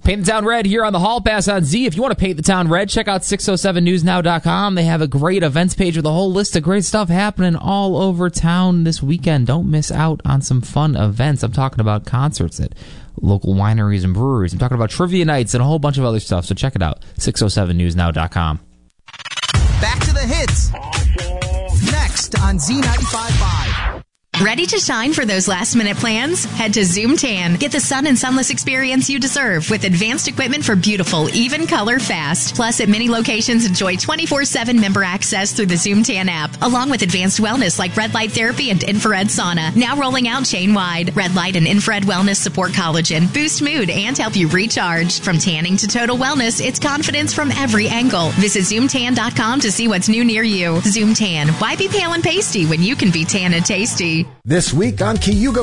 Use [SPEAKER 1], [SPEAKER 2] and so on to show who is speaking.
[SPEAKER 1] Paint the Town Red here on the Hall Pass on Z. If you want to paint the town red, check out 607newsnow.com. They have a great events page with a whole list of great stuff happening all over town this weekend. Don't miss out on some fun events. I'm talking about concerts at local wineries and breweries. I'm talking about trivia nights and a whole bunch of other stuff. So check it out, 607newsnow.com.
[SPEAKER 2] Back to the hits. Next on Z95.5.
[SPEAKER 3] Ready to shine for those last-minute plans? Head to Zoom Tan. Get the sun and sunless experience you deserve with advanced equipment for beautiful, even color fast. Plus, at many locations, enjoy 24/7 member access through the Zoom Tan app, along with advanced wellness like red light therapy and infrared sauna. Now rolling out chain-wide. Red light and infrared wellness support collagen, boost mood, and help you recharge. From tanning to total wellness, it's confidence from every angle. Visit ZoomTan.com to see what's new near you. Zoom Tan. Why be pale and pasty when you can be tan and tasty?
[SPEAKER 4] This week on Cayuga